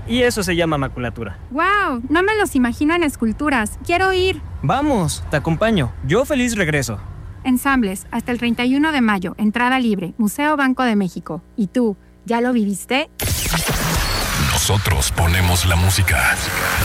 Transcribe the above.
y eso se llama maculatura. ¡Wow! No me los imagino en esculturas. ¡Quiero ir! Vamos, te acompaño. Yo feliz regreso. Ensambles, hasta el 31 de mayo, entrada libre, Museo Banco de México. ¿Y tú, ya lo viviste? Nosotros ponemos la música.